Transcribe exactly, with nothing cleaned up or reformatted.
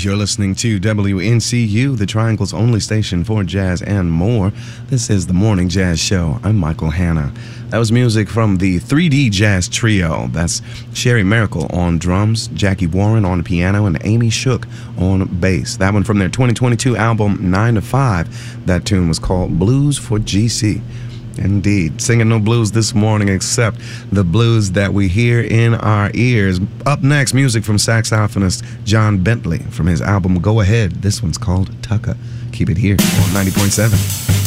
You're listening to W N C U, the Triangle's only station for jazz and more. This is the Morning Jazz Show. I'm Michael Hanna. That was music from the three D Jazz Trio. That's Sherry Miracle on drums, Jackie Warren on piano, and Amy Shook on bass. That one from their twenty twenty-two album nine to five. That tune was called Blues for G C. Indeed. Singing no blues this morning except the blues that we hear in our ears. Up next, music from saxophonist John Bentley from his album Go Ahead. This one's called Tucka. Keep it here on ninety point seven.